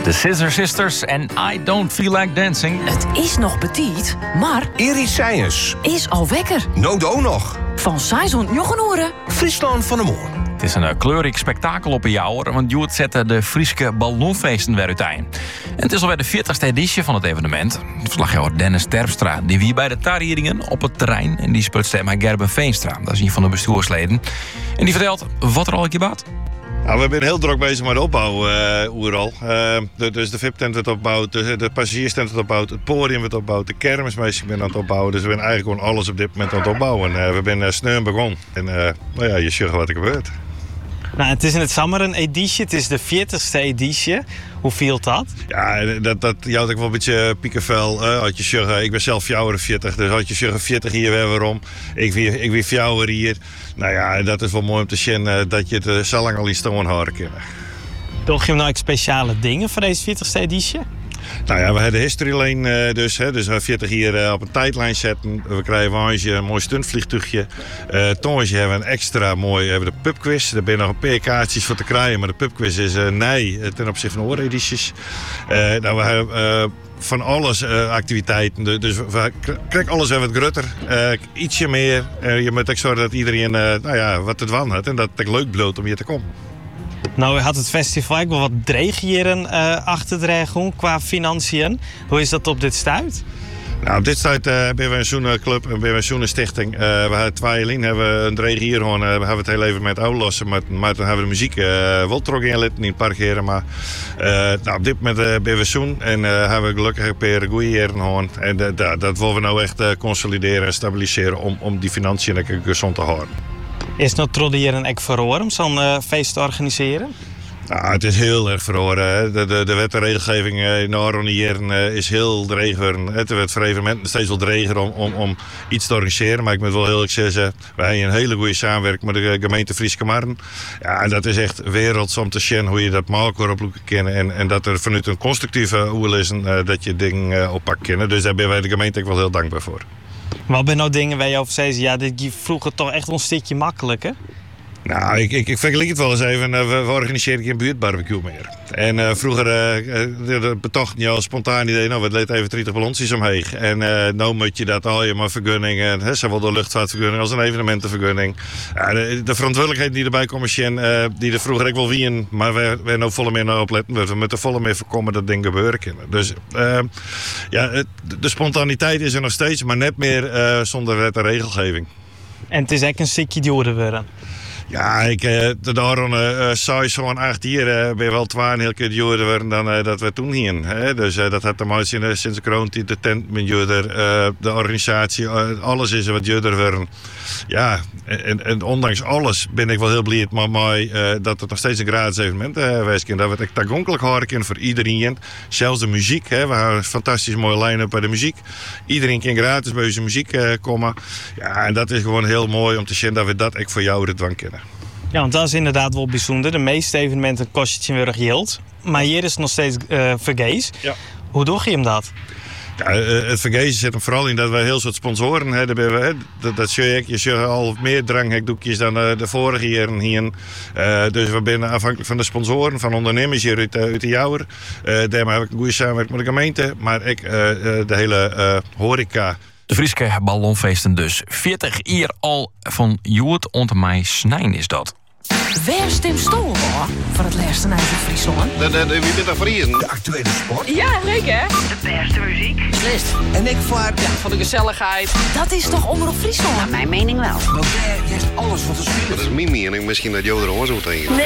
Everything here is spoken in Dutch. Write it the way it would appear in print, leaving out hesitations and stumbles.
De Scissor Sisters en I Don't Feel Like Dancing. Het is nog betiet, maar Iris Seijes. is al wekker. Nodo nog. Van Saison Joggenoren. Friesland van de Moor. Het is een kleurrijk spektakel op een jouwer, want Joert zette de Frieske ballonfeesten weer uiteen. En het is alweer de 40ste editie van het evenement. Verslaggever Dennis Terpstra, die wie bij de tarrieringen op het terrein. En die speelt stem met Gerben Veenstra, dat is een van de bestuursleden. En die vertelt wat er al een keer baat. Nou, we zijn heel druk bezig met de opbouw overal. Dus de VIP-tent wordt opgebouwd, de passagierstent wordt opgebouwd, het podium wordt opgebouwd, de kermismeisjes zijn aan het opbouwen. Dus we zijn eigenlijk gewoon alles op dit moment aan het opbouwen. We zijn snel begonnen. En nou ja, je ziet wat er gebeurt. Nou, het is in het zomer een editie. Het is de 40ste editie. Hoe viel dat? Ja, dat jouwt ik wel een beetje piekenvel. Had je zeggen, ik ben zelf 40, dus had je zeggen 40 hier weer waarom. Ik wie 40 hier. Nou ja, dat is wel mooi om te zien dat je het zo lang al in stoon houden kunnen. Doe je hem nou ook speciale dingen voor deze 40ste editie? Nou ja, we hebben de history lane dus we 40 hier op een tijdlijn zetten. We krijgen een mooi stuntvliegtuigje. Tongetje hebben we een extra mooi de pubquiz. Daar ben je nog een paar kaartjes voor te krijgen, maar de pubquiz is nee ten opzichte van andere edities. Nou, we hebben van alles activiteiten, dus we krijgen alles even wat grutter, ietsje meer. Je moet ook zorgen dat iedereen wat het van had en dat het leuk bloot om hier te komen. Nou, had het festival ook wel wat dreighieren achter de regen qua financiën. Hoe is dat op dit stuit? Nou, op dit stuit hebben we een zoenenclub en hebben we een zoenenstichting. We hebben 2 lijn, hebben een dreighier gewoon, we hebben het heel even met uitlossen, maar dan hebben we de muziek wel terug inlitten, niet parkeren, maar op dit moment hebben we zoen en hebben we gelukkig een paar goede jaren gewoon. En dat willen we nou echt consolideren en stabiliseren om die financiën gezond te houden. Is het nou trollieren echt verhoor om zo'n feest te organiseren? Nou, het is heel erg verhoren. De wet en regelgeving in Aroniëren is heel dreger. Het werd voor evenementen steeds wel dreger om iets te organiseren. Maar ik moet wel heel erg zeggen, wij hebben een hele goede samenwerking met de gemeente Frieske Marren. Ja, en dat is echt werelds om te zien hoe je dat makkelijk oploeken kennen. En dat er vanuit een constructieve oel is dat je dingen oppakt kennen. Dus daar ben wij de gemeente ook wel heel dankbaar voor. Wat zijn nou dingen waar je over zei, ja, dit vroeger toch echt een stukje makkelijker? Nou, ik vergelijk het wel eens even. We organiseren geen buurtbarbecue meer. En vroeger betocht je al spontaan idee, nou, we leed even 30 ballonsjes omheen. En nou moet je dat al je maar vergunningen, zowel de luchtvaartvergunning als een evenementenvergunning. De verantwoordelijkheid die erbij komen, die er vroeger ook wel wien, maar we nou volle meer naar opletten. We moeten volle meer voorkomen dat dingen gebeuren kunnen. Dus de spontaniteit is er nog steeds, maar net meer zonder wet en regelgeving. En het is echt een stukje duurder worden. Ja, daarom zei zo'n 8 jaar ben je wel 2 een heel keer duurder worden dan dat we toen gingen. Dus dat had te maken sinds de coronatijd, de tent met duurder, de organisatie, alles is wat duurder worden. Ja, en ondanks alles ben ik wel heel blij dat het nog steeds een gratis evenement is. Dat we het toegankelijk houden kunnen voor iedereen. Zelfs de muziek, we hebben een fantastisch mooie line-up bij de muziek. Iedereen kan gratis bij onze muziek komen. Ja, en dat is gewoon heel mooi om te zien dat we dat ook voor jou de dwang kennen. Ja, want dat is inderdaad wel bijzonder. De meeste evenementen kost je weer geld. Maar hier is het nog steeds vergees. Ja. Hoe doe je hem dat? Ja, het vergezen zit hem vooral in dat we heel soort sponsoren hebben. Dat zie ik. Je ziet al meer dranghekdoekjes dan de vorige jaren hier. Dus we zijn afhankelijk van de sponsoren, van ondernemers hier uit de Jouwer. Daarmee heb ik een goede samenwerking met de gemeente, maar ik de hele horeca. De Frieske ballonfeesten dus. 40 jaar al van Joert ont mij snijn is dat. Waar stemt Stol voor het laatste uit Friesland? Wie bent daar voor hier? De actuele sport. Ja, leuk hè? De beste muziek. Beslist. En ik vaar. Ja, van de gezelligheid. Dat is toch Omroep Friesland? Naar mijn mening wel. Want daar is alles wat te spelen. Dat is mijn mening. Misschien dat jou er hoor zo tegen. Nee,